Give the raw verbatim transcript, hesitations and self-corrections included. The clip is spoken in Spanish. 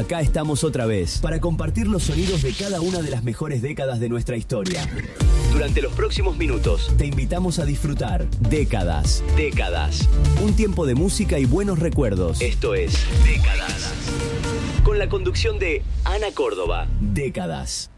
Acá estamos otra vez para compartir los sonidos de cada una de las mejores décadas de nuestra historia. Durante los próximos minutos te invitamos a disfrutar Décadas. Décadas. Un tiempo de música y buenos recuerdos. Esto es Décadas. Con la conducción de Ana Córdoba. Décadas.